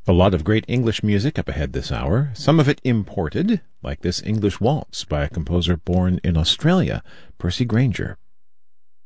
A lot of great English music up ahead this hour, some of it imported, like this English waltz by a composer born in Australia, Percy Grainger.